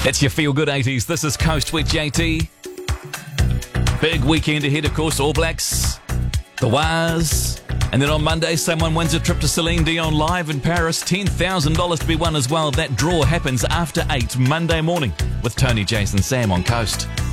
It's your Feel Good 80s. This is Coast with JT. Big weekend ahead, of course. All Blacks, the Waz. And then on Monday, someone wins a trip to Celine Dion live in Paris. $10,000 to be won as well. That draw happens after 8 Monday morning with Tony, Jason, Sam on Coast.